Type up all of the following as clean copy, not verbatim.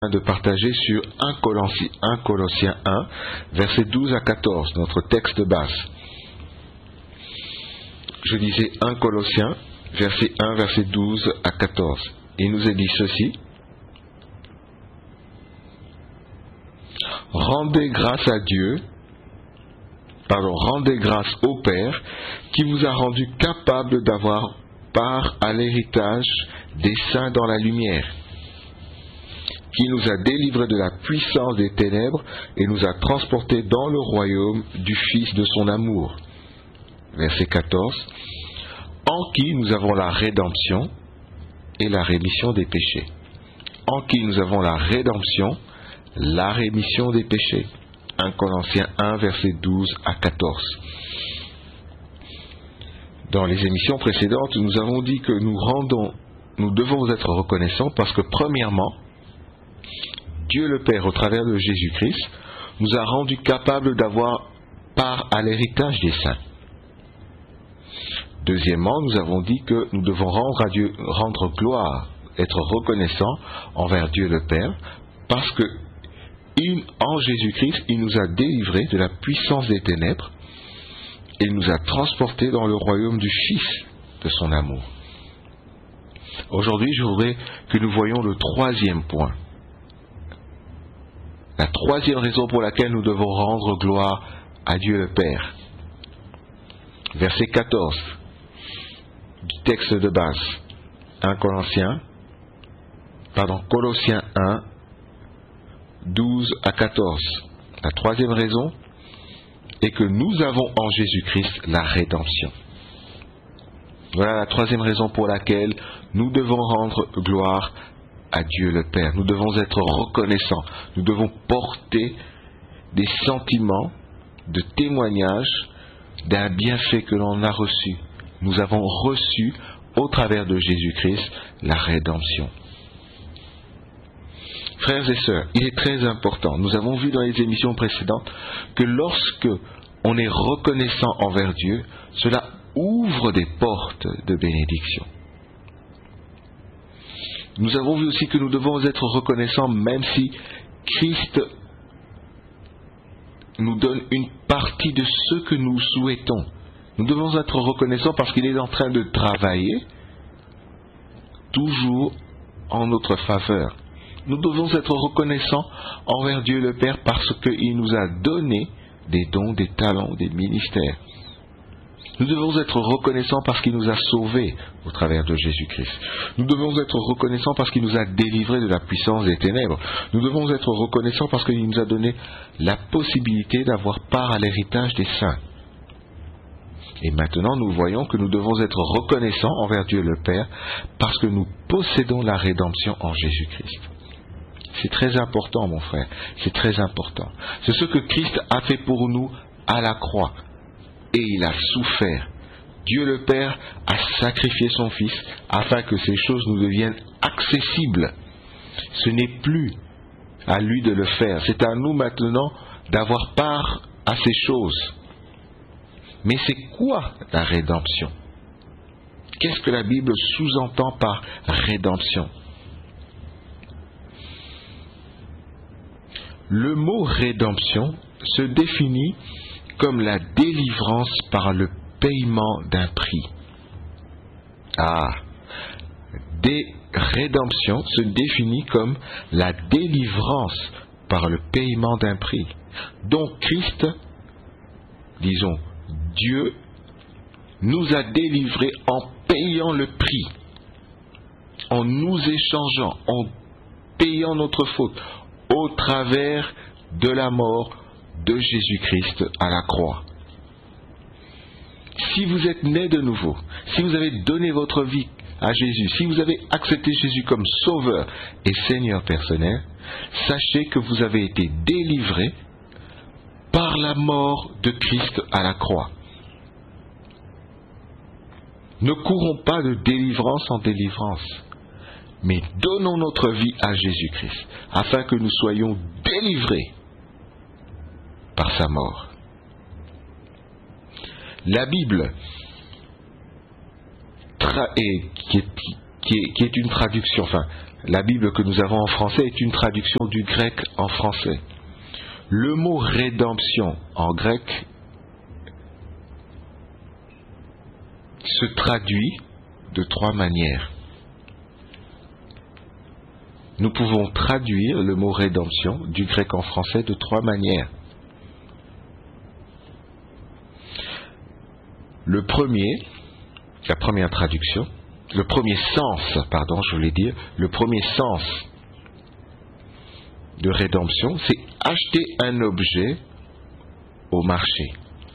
de partager sur 1 Colossiens 1, versets 12 à 14, notre texte de base. Je disais 1 Colossiens, verset 1, verset 12 à 14. Il nous est dit ceci. Rendez grâce au Père qui vous a rendu capable d'avoir part à l'héritage des saints dans la lumière, qui nous a délivrés de la puissance des ténèbres et nous a transportés dans le royaume du Fils de son amour. Verset 14. En qui nous avons la rédemption et la rémission des péchés. En qui nous avons la rédemption, la rémission des péchés. 1 Corinthiens 1, verset 12 à 14. Dans les émissions précédentes, nous avons dit que nous devons être reconnaissants parce que premièrement, Dieu le Père, au travers de Jésus-Christ, nous a rendus capables d'avoir part à l'héritage des saints. Deuxièmement, nous avons dit que nous devons rendre gloire, être reconnaissants envers Dieu le Père, parce que en Jésus-Christ, il nous a délivrés de la puissance des ténèbres et il nous a transportés dans le royaume du Fils de son amour. Aujourd'hui, je voudrais que nous voyions le troisième point. La troisième raison pour laquelle nous devons rendre gloire à Dieu le Père. Verset 14 du texte de base. Colossiens 1, 12 à 14. La troisième raison est que nous avons en Jésus-Christ la rédemption. Voilà la troisième raison pour laquelle nous devons rendre gloire à Dieu le Père. Nous devons être reconnaissants. Nous devons porter des sentiments de témoignage d'un bienfait que l'on a reçu. Nous avons reçu au travers de Jésus-Christ la rédemption. Frères et sœurs, il est très important. Nous avons vu dans les émissions précédentes que lorsque on est reconnaissant envers Dieu, cela ouvre des portes de bénédiction. Nous avons vu aussi que nous devons être reconnaissants même si Christ nous donne une partie de ce que nous souhaitons. Nous devons être reconnaissants parce qu'il est en train de travailler toujours en notre faveur. Nous devons être reconnaissants envers Dieu le Père parce qu'il nous a donné des dons, des talents, des ministères. Nous devons être reconnaissants parce qu'il nous a sauvés au travers de Jésus-Christ. Nous devons être reconnaissants parce qu'il nous a délivrés de la puissance des ténèbres. Nous devons être reconnaissants parce qu'il nous a donné la possibilité d'avoir part à l'héritage des saints. Et maintenant, nous voyons que nous devons être reconnaissants envers Dieu le Père parce que nous possédons la rédemption en Jésus-Christ. C'est très important, mon frère. C'est très important. C'est ce que Christ a fait pour nous à la croix. Et il a souffert. Dieu le Père a sacrifié son Fils afin que ces choses nous deviennent accessibles. Ce n'est plus à lui de le faire. C'est à nous maintenant d'avoir part à ces choses. Mais c'est quoi la rédemption? Qu'est-ce que la Bible sous-entend par rédemption? Le mot rédemption se définit comme la délivrance par le paiement d'un prix. Rédemption se définit comme la délivrance par le paiement d'un prix. Donc Christ, disons, Dieu nous a délivrés en payant le prix, en nous échangeant, en payant notre faute, au travers de la mort de Jésus-Christ à la croix. Si vous êtes né de nouveau, si vous avez donné votre vie à Jésus, si vous avez accepté Jésus comme Sauveur et Seigneur personnel, sachez que vous avez été délivré par la mort de Christ à la croix. Ne courons pas de délivrance en délivrance, mais donnons notre vie à Jésus-Christ, afin que nous soyons délivrés par sa mort. La Bible, qui est une traduction, la Bible que nous avons en français est une traduction du grec en français. Le mot rédemption en grec se traduit de 3 manières. Nous pouvons traduire le mot rédemption du grec en français de 3 manières. La première traduction, le premier sens de rédemption, c'est acheter un objet au marché.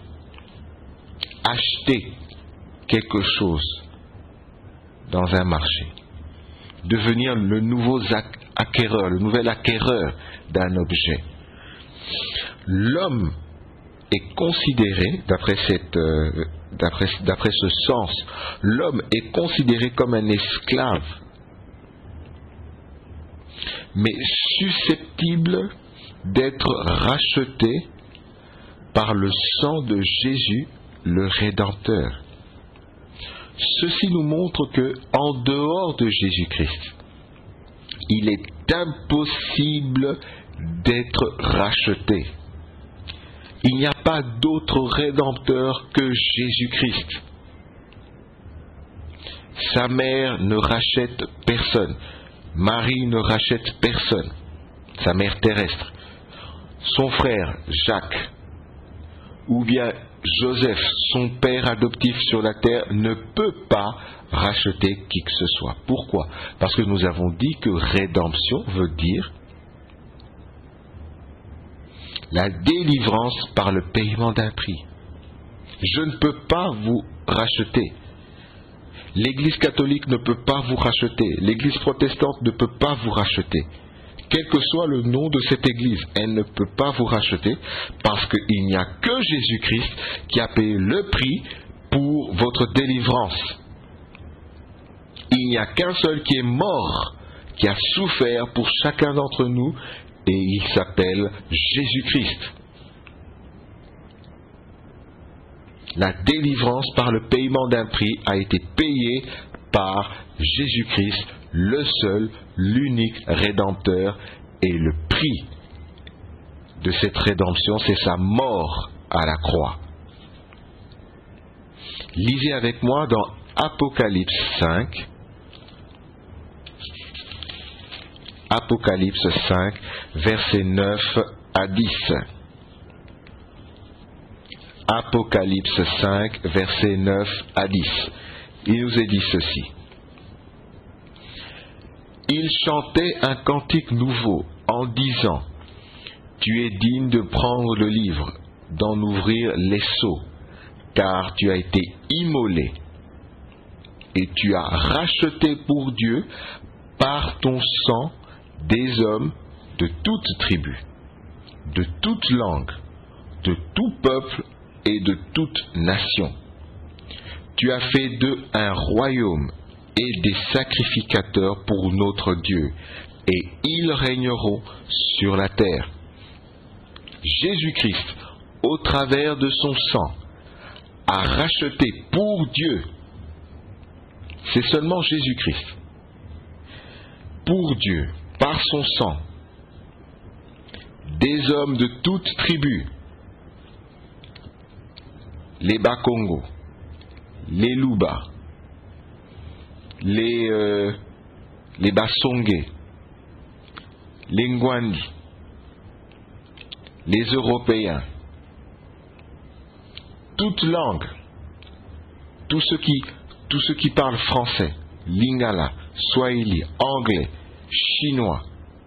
Acheter quelque chose dans un marché. Devenir le nouvel acquéreur d'un objet. L'homme est considéré, d'après ce sens, l'homme est considéré comme un esclave, mais susceptible d'être racheté par le sang de Jésus, le Rédempteur. Ceci nous montre que, en dehors de Jésus-Christ, il est impossible d'être racheté. Il n'y a pas d'autre Rédempteur que Jésus-Christ. Sa mère ne rachète personne. Marie ne rachète personne. Sa mère terrestre. Son frère Jacques, ou bien Joseph, son père adoptif sur la terre, ne peut pas racheter qui que ce soit. Pourquoi? Parce que nous avons dit que rédemption veut dire la délivrance par le paiement d'un prix. Je ne peux pas vous racheter. L'Église catholique ne peut pas vous racheter. L'Église protestante ne peut pas vous racheter. Quel que soit le nom de cette Église, elle ne peut pas vous racheter parce qu'il n'y a que Jésus-Christ qui a payé le prix pour votre délivrance. Il n'y a qu'un seul qui est mort, qui a souffert pour chacun d'entre nous, et il s'appelle Jésus-Christ. La délivrance par le paiement d'un prix a été payée par Jésus-Christ, le seul, l'unique Rédempteur, et le prix de cette rédemption, c'est sa mort à la croix. Lisez avec moi dans Apocalypse 5. Apocalypse 5, versets 9 à 10. Apocalypse 5, versets 9 à 10. Il nous est dit ceci. Il chantait un cantique nouveau en disant: Tu es digne de prendre le livre, d'en ouvrir les sceaux, car tu as été immolé, et tu as racheté pour Dieu par ton sang des hommes de toute tribu, de toute langue, de tout peuple et de toute nation. Tu as fait d'eux un royaume et des sacrificateurs pour notre Dieu, et ils régneront sur la terre. Jésus-Christ, au travers de son sang, a racheté pour Dieu, c'est seulement Jésus-Christ, pour Dieu, par son sang, des hommes de toute tribu, les Bakongo, les Luba, les Basongé, les Ngwandi, les Européens, toute langue, tous ceux qui parlent français, lingala, swahili, anglais, chinois,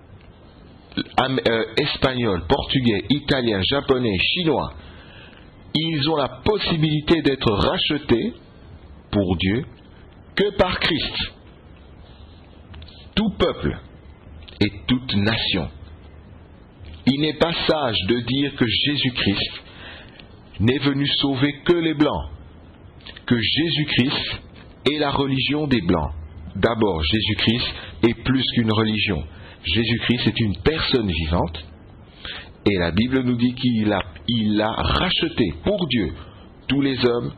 espagnol, portugais, italien, japonais, chinois, ils ont la possibilité d'être rachetés pour Dieu que par Christ. Tout peuple et toute nation. Il n'est pas sage de dire que Jésus-Christ n'est venu sauver que les Blancs, que Jésus-Christ est la religion des Blancs. D'abord, Jésus-Christ est plus qu'une religion. Jésus-Christ est une personne vivante, et la Bible nous dit qu'il a racheté pour Dieu tous les hommes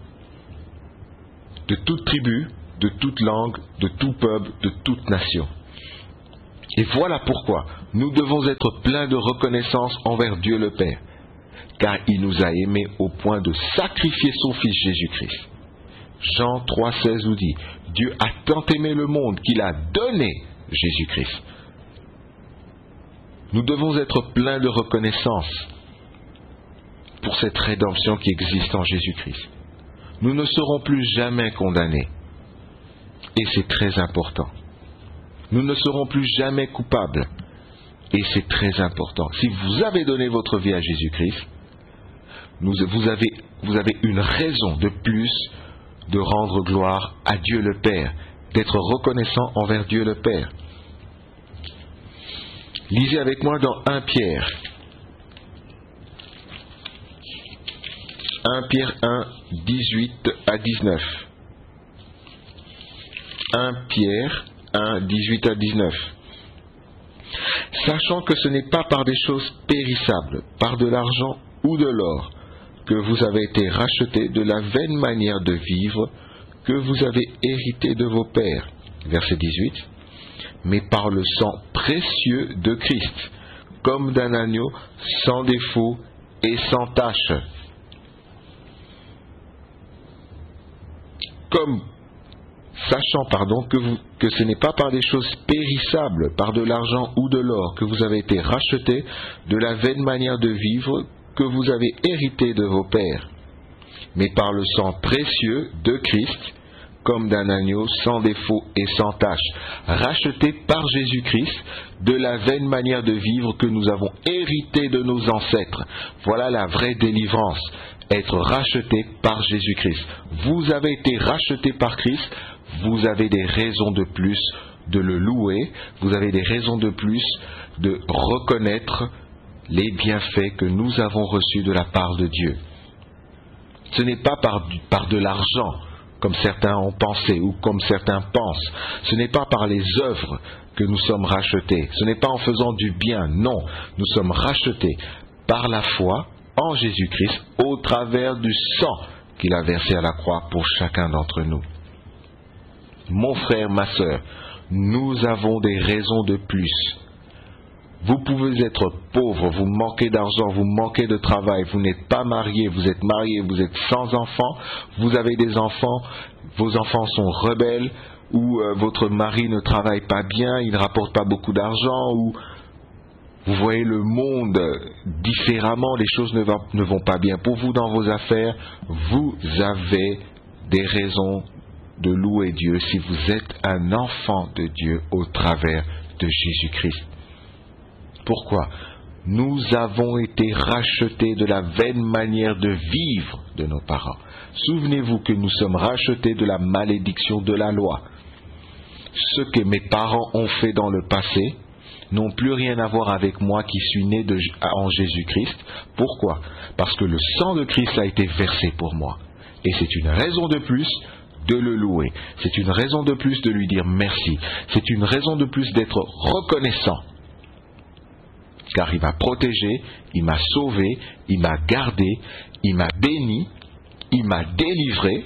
de toute tribu, de toute langue, de tout peuple, de toute nation. Et voilà pourquoi nous devons être pleins de reconnaissance envers Dieu le Père, car il nous a aimés au point de sacrifier son Fils Jésus-Christ. Jean 3,16 nous dit, Dieu a tant aimé le monde qu'il a donné Jésus-Christ. Nous devons être pleins de reconnaissance pour cette rédemption qui existe en Jésus-Christ. Nous ne serons plus jamais condamnés. Et c'est très important. Nous ne serons plus jamais coupables. Et c'est très important. Si vous avez donné votre vie à Jésus-Christ, vous avez une raison de plus de rendre gloire à Dieu le Père, d'être reconnaissant envers Dieu le Père. Lisez avec moi dans 1 Pierre. 1 Pierre 1, 18 à 19. 1 Pierre 1, 18 à 19. Sachant que ce n'est pas par des choses périssables, par de l'argent ou de l'or, que vous avez été rachetés de la vaine manière de vivre que vous avez hérité de vos pères. Verset 18. Mais par le sang précieux de Christ, comme d'un agneau sans défaut et sans tache. Sachant que ce n'est pas par des choses périssables, par de l'argent ou de l'or, que vous avez été rachetés de la vaine manière de vivre que vous avez hérité de vos pères, mais par le sang précieux de Christ, comme d'un agneau sans défaut et sans tache, racheté par Jésus-Christ de la vaine manière de vivre que nous avons hérité de nos ancêtres. Voilà la vraie délivrance, être racheté par Jésus-Christ. Vous avez été racheté par Christ, vous avez des raisons de plus de le louer, vous avez des raisons de plus de reconnaître les bienfaits que nous avons reçus de la part de Dieu. Ce n'est pas par de l'argent, comme certains ont pensé ou comme certains pensent. Ce n'est pas par les œuvres que nous sommes rachetés. Ce n'est pas en faisant du bien, non. Nous sommes rachetés par la foi en Jésus-Christ au travers du sang qu'il a versé à la croix pour chacun d'entre nous. Mon frère, ma sœur, nous avons des raisons de plus. Vous pouvez être pauvre, vous manquez d'argent, vous manquez de travail, vous n'êtes pas marié, vous êtes marié, vous êtes sans enfants, vous avez des enfants, vos enfants sont rebelles, ou votre mari ne travaille pas bien, il ne rapporte pas beaucoup d'argent, ou vous voyez le monde différemment, les choses ne vont pas bien pour vous dans vos affaires, vous avez des raisons de louer Dieu si vous êtes un enfant de Dieu au travers de Jésus-Christ. Pourquoi ? Nous avons été rachetés de la vaine manière de vivre de nos parents. Souvenez-vous que nous sommes rachetés de la malédiction de la loi. Ce que mes parents ont fait dans le passé n'ont plus rien à voir avec moi qui suis né en Jésus-Christ. Pourquoi ? Parce que le sang de Christ a été versé pour moi. Et c'est une raison de plus de le louer. C'est une raison de plus de lui dire merci. C'est une raison de plus d'être reconnaissant. Car il m'a protégé, il m'a sauvé, il m'a gardé, il m'a béni, il m'a délivré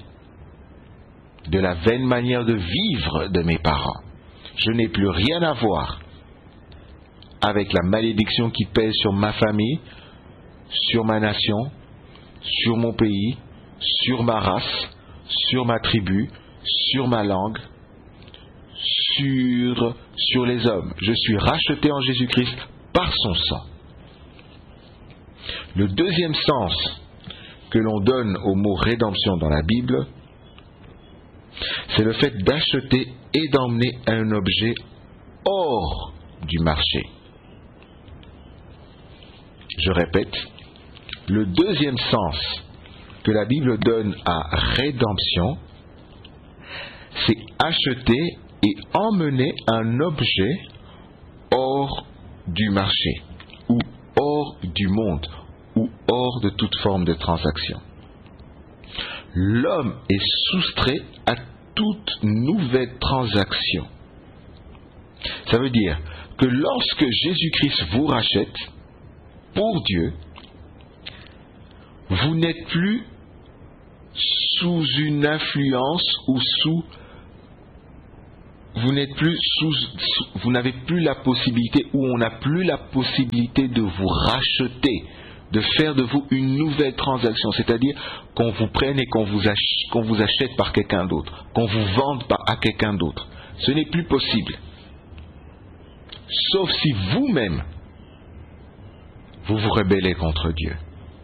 de la vaine manière de vivre de mes parents. Je n'ai plus rien à voir avec la malédiction qui pèse sur ma famille, sur ma nation, sur mon pays, sur ma race, sur ma tribu, sur ma langue, sur les hommes. Je suis racheté en Jésus-Christ par son sang. Le deuxième sens que l'on donne au mot rédemption dans la Bible, c'est le fait d'acheter et d'emmener un objet hors du marché. Je répète, le deuxième sens que la Bible donne à rédemption, c'est acheter et emmener un objet hors du marché, ou hors du monde, ou hors de toute forme de transaction. L'homme est soustrait à toute nouvelle transaction. Ça veut dire que lorsque Jésus-Christ vous rachète, pour Dieu, vous n'êtes plus sous une influence ou sous vous n'avez plus la possibilité, ou on n'a plus la possibilité de vous racheter, de faire de vous une nouvelle transaction, c'est-à-dire qu'on vous prenne et qu'on vous achète par quelqu'un d'autre, qu'on vous vende à quelqu'un d'autre. Ce n'est plus possible. Sauf si vous-même, vous vous rebellez contre Dieu.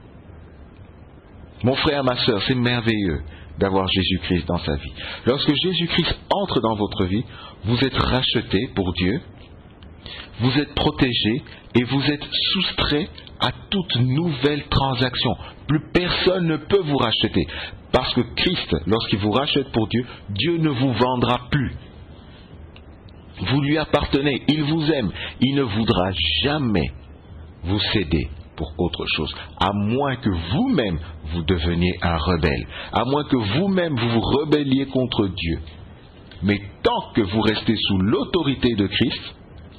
Mon frère, ma sœur, c'est merveilleux d'avoir Jésus-Christ dans sa vie. Lorsque Jésus-Christ entre dans votre vie, vous êtes racheté pour Dieu, vous êtes protégé et vous êtes soustrait à toute nouvelle transaction. Plus personne ne peut vous racheter. Parce que Christ, lorsqu'il vous rachète pour Dieu, Dieu ne vous vendra plus. Vous lui appartenez, il vous aime, il ne voudra jamais vous céder pour autre chose, à moins que vous-même vous deveniez un rebelle, à moins que vous-même vous vous rebelliez contre Dieu. Mais tant que vous restez sous l'autorité de Christ,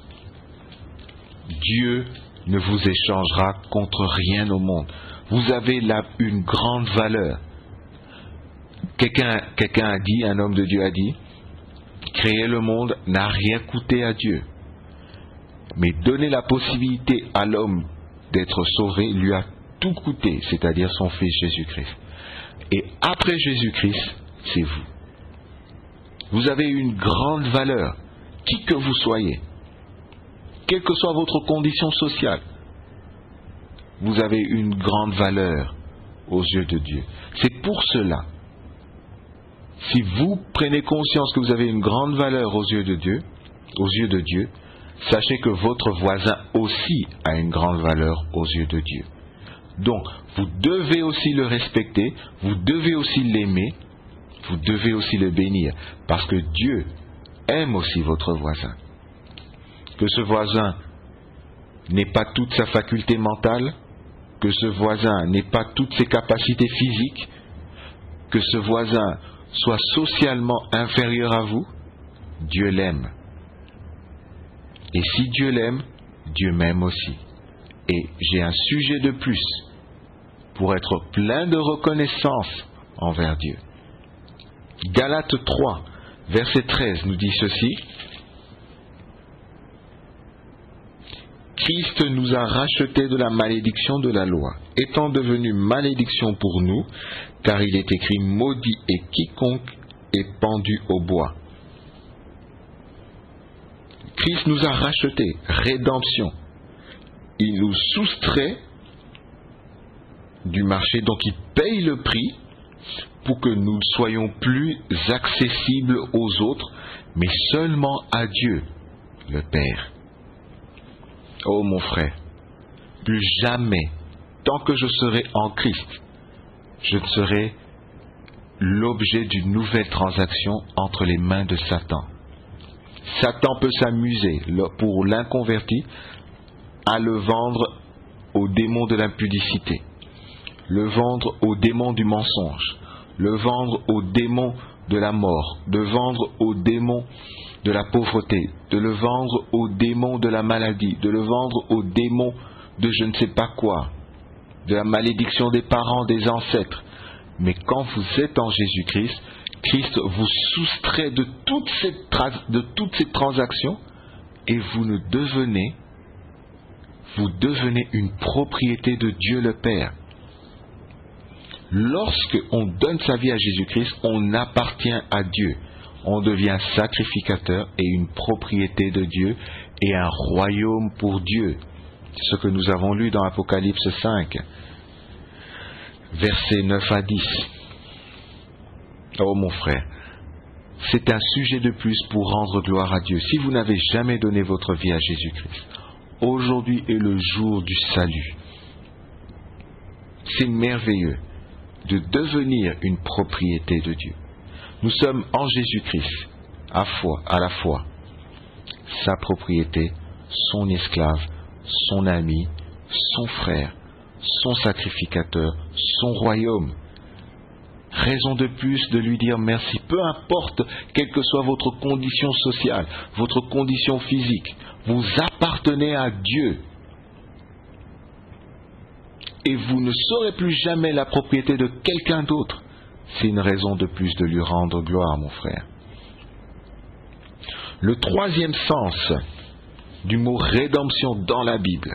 Dieu ne vous échangera contre rien au monde. Vous avez là une grande valeur. Quelqu'un a dit, un homme de Dieu a dit, créer le monde n'a rien coûté à Dieu. Mais donner la possibilité à l'homme d'être sauvé lui a tout coûté, c'est-à-dire son Fils Jésus-Christ. Et après Jésus-Christ, c'est vous. Vous avez une grande valeur, qui que vous soyez, quelle que soit votre condition sociale. Vous avez une grande valeur aux yeux de Dieu. C'est pour cela, si vous prenez conscience que vous avez une grande valeur aux yeux de Dieu, sachez que votre voisin aussi a une grande valeur aux yeux de Dieu. Donc, vous devez aussi le respecter, vous devez aussi l'aimer, vous devez aussi le bénir, parce que Dieu aime aussi votre voisin. Que ce voisin n'ait pas toute sa faculté mentale, que ce voisin n'ait pas toutes ses capacités physiques, que ce voisin soit socialement inférieur à vous, Dieu l'aime. Et si Dieu l'aime, Dieu m'aime aussi. Et j'ai un sujet de plus pour être plein de reconnaissance envers Dieu. Galates 3, verset 13 nous dit ceci. Christ nous a rachetés de la malédiction de la loi, étant devenu malédiction pour nous, car il est écrit maudit est quiconque est pendu au bois. Christ nous a rachetés, rédemption. Il nous soustrait du marché, donc il paye le prix pour que nous ne soyons plus accessibles aux autres, mais seulement à Dieu, le Père. Oh mon frère, plus jamais, tant que je serai en Christ, je ne serai l'objet d'une nouvelle transaction entre les mains de Satan. Satan peut s'amuser, pour l'inconverti, à le vendre au démon de l'impudicité, le vendre au démon du mensonge, le vendre au démon de la mort, de vendre au démon de la pauvreté, de le vendre au démon de la maladie, de le vendre au démon de je ne sais pas quoi, de la malédiction des parents, des ancêtres. Mais quand vous êtes en Jésus-Christ, Christ vous soustrait de toutes ces transactions et vous devenez une propriété de Dieu le Père. Lorsque on donne sa vie à Jésus-Christ, on appartient à Dieu. On devient sacrificateur et une propriété de Dieu et un royaume pour Dieu. Ce que nous avons lu dans Apocalypse 5, versets 9 à 10. Oh mon frère, c'est un sujet de plus pour rendre gloire à Dieu. Si vous n'avez jamais donné votre vie à Jésus-Christ, aujourd'hui est le jour du salut. C'est merveilleux de devenir une propriété de Dieu. Nous sommes en Jésus-Christ, à la fois sa propriété, son esclave, son ami, son frère, son sacrificateur, son royaume. Raison de plus de lui dire merci, peu importe quelle que soit votre condition sociale, votre condition physique, vous appartenez à Dieu. Et vous ne serez plus jamais la propriété de quelqu'un d'autre. C'est une raison de plus de lui rendre gloire, mon frère. Le troisième sens du mot rédemption dans la Bible,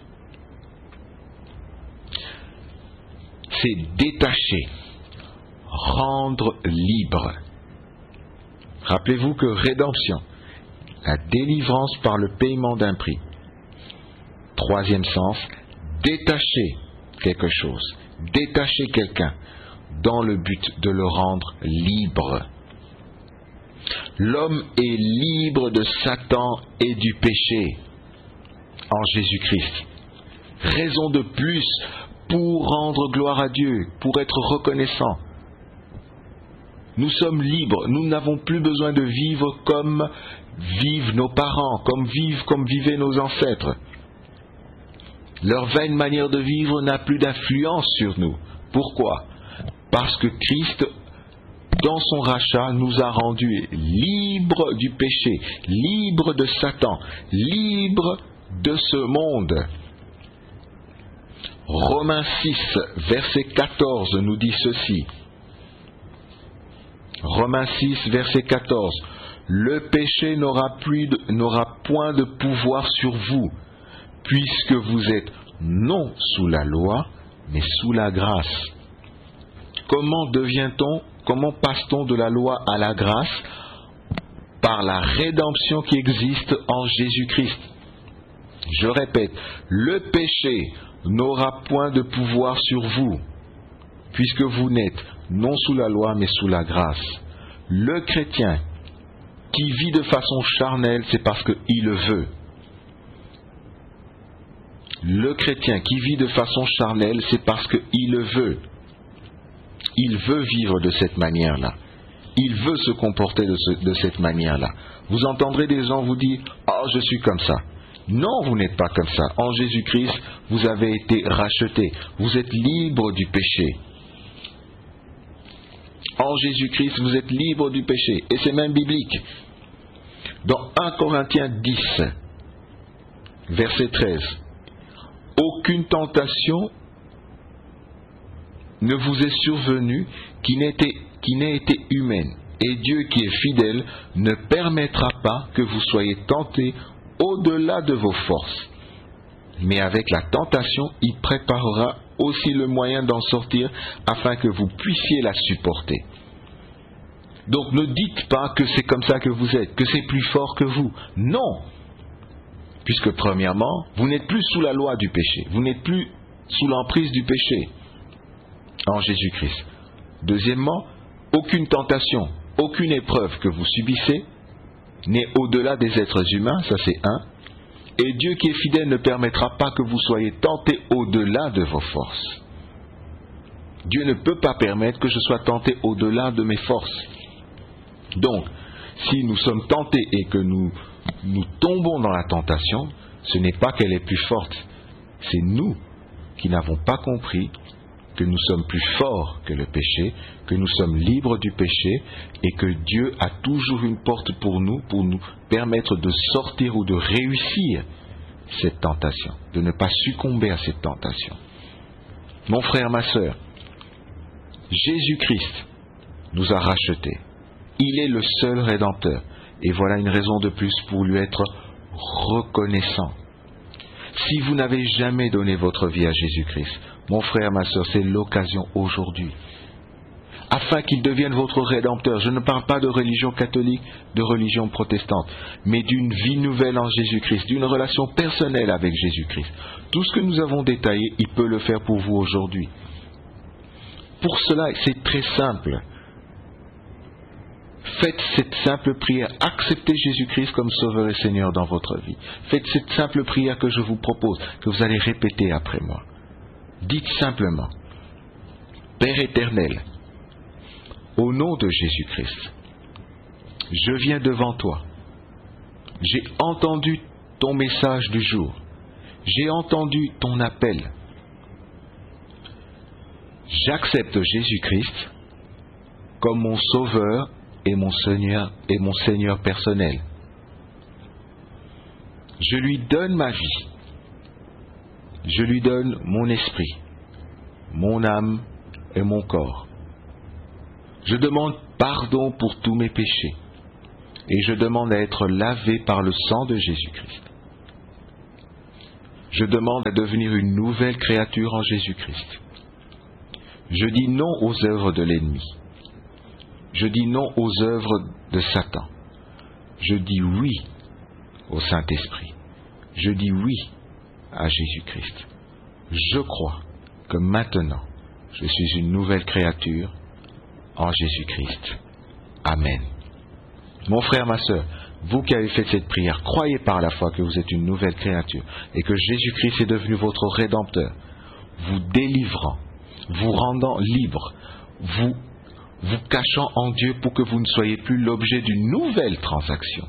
c'est détacher, rendre libre. Rappelez-vous que rédemption, la délivrance par le paiement d'un prix. Troisième sens, détacher quelque chose, détacher quelqu'un dans le but de le rendre libre. L'homme est libre de Satan et du péché en Jésus-Christ. Raison de plus pour rendre gloire à Dieu, pour être reconnaissant. Nous sommes libres, nous n'avons plus besoin de vivre comme vivent nos parents, comme vivaient nos ancêtres. Leur vaine manière de vivre n'a plus d'influence sur nous. Pourquoi? Parce que Christ, dans son rachat, nous a rendus libres du péché, libres de Satan, libres de ce monde. Romains 6, verset 14 nous dit ceci. Romains 6, verset 14. Le péché n'aura point de pouvoir sur vous, puisque vous êtes non sous la loi, mais sous la grâce. Comment passe-t-on de la loi à la grâce? Par la rédemption qui existe en Jésus-Christ. Je répète, le péché n'aura point de pouvoir sur vous, puisque vous n'êtes non sous la loi, mais sous la grâce. Le chrétien qui vit de façon charnelle, c'est parce qu'il le veut. Le chrétien qui vit de façon charnelle, c'est parce qu'il le veut. Il veut vivre de cette manière-là. Il veut se comporter de cette manière-là. Vous entendrez des gens vous dire « Oh, je suis comme ça ». Non, vous n'êtes pas comme ça. En Jésus-Christ, vous avez été racheté. Vous êtes libre du péché. En Jésus-Christ, vous êtes libre du péché. Et c'est même biblique. Dans 1 Corinthiens 10, verset 13, « Aucune tentation ne vous est survenue qui n'ait été humaine. Et Dieu qui est fidèle ne permettra pas que vous soyez tentés au-delà de vos forces. Mais avec la tentation, il préparera aussi le moyen d'en sortir afin que vous puissiez la supporter. » Donc ne dites pas que c'est comme ça que vous êtes, que c'est plus fort que vous. Non. Puisque premièrement, vous n'êtes plus sous la loi du péché. Vous n'êtes plus sous l'emprise du péché en Jésus-Christ. Deuxièmement, aucune tentation, aucune épreuve que vous subissez n'est au-delà des êtres humains, ça c'est un. Et Dieu qui est fidèle ne permettra pas que vous soyez tentés au-delà de vos forces. Dieu ne peut pas permettre que je sois tenté au-delà de mes forces. Donc, si nous sommes tentés et que nous tombons dans la tentation, ce n'est pas qu'elle est plus forte, c'est nous qui n'avons pas compris que nous sommes plus forts que le péché, que nous sommes libres du péché et que Dieu a toujours une porte pour nous permettre de sortir ou de réussir cette tentation, de ne pas succomber à cette tentation. Mon frère, ma sœur, Jésus-Christ nous a rachetés. Il est le seul Rédempteur. Et voilà une raison de plus pour lui être reconnaissant. Si vous n'avez jamais donné votre vie à Jésus-Christ, mon frère, ma sœur, c'est l'occasion aujourd'hui. Afin qu'il devienne votre Rédempteur. Je ne parle pas de religion catholique, de religion protestante, mais d'une vie nouvelle en Jésus-Christ, d'une relation personnelle avec Jésus-Christ. Tout ce que nous avons détaillé, il peut le faire pour vous aujourd'hui. Pour cela, c'est très simple. Faites cette simple prière, acceptez Jésus-Christ comme Sauveur et Seigneur dans votre vie. Faites cette simple prière que je vous propose, que vous allez répéter après moi. Dites simplement, Père éternel, au nom de Jésus-Christ, je viens devant toi. J'ai entendu ton message du jour. J'ai entendu ton appel. J'accepte Jésus-Christ comme mon Sauveur et mon Seigneur personnel. Je lui donne ma vie. Je lui donne mon esprit, mon âme et mon corps. Je demande pardon pour tous mes péchés et je demande à être lavé par le sang de Jésus-Christ. Je demande à devenir une nouvelle créature en Jésus-Christ. Je dis non aux œuvres de l'ennemi. Je dis non aux œuvres de Satan. Je dis oui au Saint-Esprit. Je dis oui à Jésus-Christ. Je crois que maintenant, je suis une nouvelle créature en Jésus-Christ. Amen. Mon frère, ma sœur, vous qui avez fait cette prière, croyez par la foi que vous êtes une nouvelle créature et que Jésus-Christ est devenu votre Rédempteur, vous délivrant, vous rendant libre, vous cachant en Dieu pour que vous ne soyez plus l'objet d'une nouvelle transaction.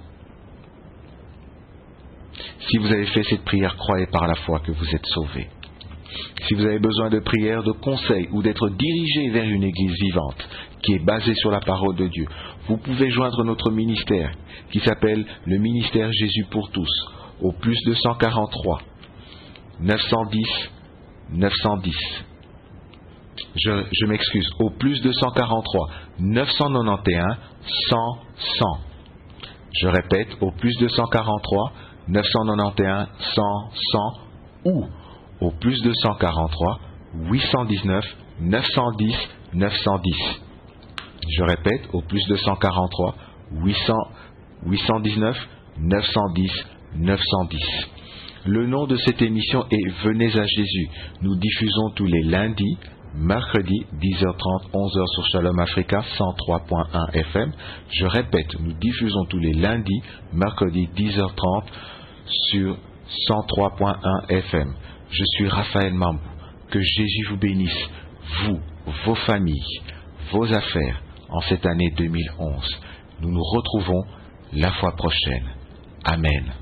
Si vous avez fait cette prière, croyez par la foi que vous êtes sauvés. Si vous avez besoin de prière, de conseils ou d'être dirigé vers une église vivante qui est basée sur la parole de Dieu, vous pouvez joindre notre ministère qui s'appelle le ministère Jésus pour tous au plus 243 910 910. Je m'excuse, au plus 243 991 100 100. Je répète, au plus 243 991 100 100 ou au plus 243 819 910 910. Je répète, au plus 243 819 910 910. Le nom de cette émission est Venez à Jésus. Nous diffusons tous les lundis, mercredis, 10h30, 11h sur Shalom Africa, 103.1 FM. Je répète, nous diffusons tous les lundis, mercredis, 10h30 sur 103.1 FM. Je suis Raphaël Mambou. Que Jésus vous bénisse, vous, vos familles, vos affaires, en cette année 2011. Nous nous retrouvons la fois prochaine. Amen.